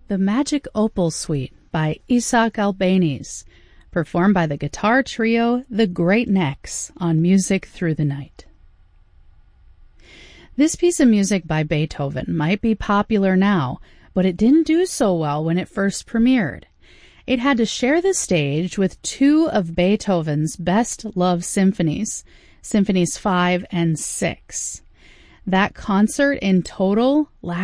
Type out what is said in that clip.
The Magic Opal Suite by Isaac Albéniz, performed by the guitar trio The Great Necks on Music Through the Night. This piece of music by Beethoven might be popular now, but it didn't do so well when it first premiered. It had to share the stage with two of Beethoven's best loved symphonies, Symphonies 5 and 6. That concert in total lasted